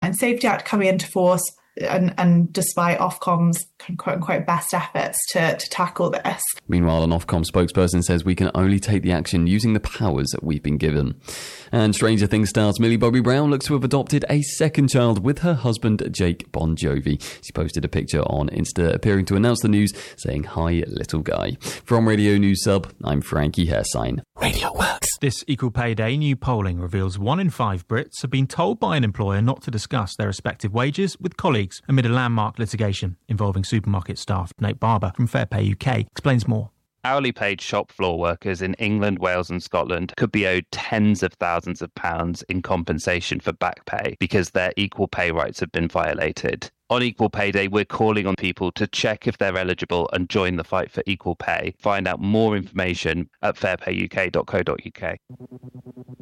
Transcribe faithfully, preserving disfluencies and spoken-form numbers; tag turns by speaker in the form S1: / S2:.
S1: Online Safety Act coming into force, and, and despite Ofcom's quote-unquote best efforts to, to tackle this.
S2: Meanwhile, an Ofcom spokesperson says we can only take the action using the powers that we've been given. And Stranger Things stars Millie Bobby Brown looks to have adopted a second child with her husband, Jake Bon Jovi. She posted a picture on Insta appearing to announce the news, saying, "Hi, little guy." From Radio News Sub, I'm Frankie Hairsign.
S3: Radio Works.
S4: This Equal Pay Day, new polling reveals one in five Brits have been told by an employer not to discuss their respective wages with colleagues amid a landmark litigation involving supermarket staff. Nate Barber from Fair Pay U K explains more.
S5: Hourly paid shop floor workers in England, Wales and Scotland could be owed tens of thousands of pounds in compensation for back pay because their equal pay rights have been violated. On Equal Pay Day, we're calling on people to check if they're eligible and join the fight for equal pay. Find out more information at fair pay u k dot co dot u k.